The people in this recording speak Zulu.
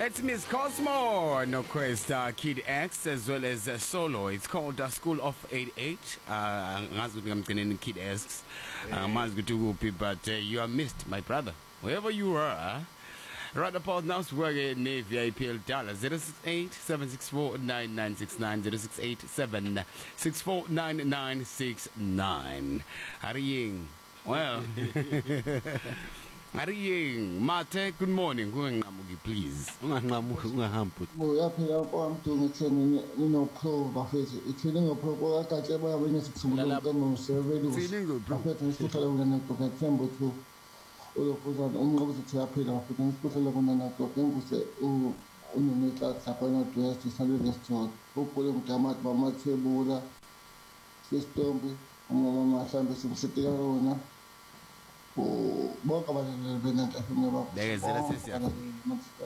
That's Miss Cosmo, no quest, Kid X, as well as Solo. It's called School of 88. I'm going Kid X. But you are missed, my brother. Wherever you are. Right about now, we're getting a VIPL dollar 068 764 9969 068 764 9969. Hurrying. Well. Hurrying. Mate, good morning. Going please. Uyaphila kwamntu ngitheni ninoprobe bafethu ithini ngoprobe akatshe bayabona sikuthumela ngomsebenzi bafethu ngisifuthala kuna nokho Thembo 2 ulokuza unqobo sithi yaphila bafethu ngisifuthala kuna nokho nguse unonetla lapha no dress sale restaurant ubule mdamati bamathebula sesitombi umama mhlambe simsitika wona bonke abantu benanto afuna bekezela sesiya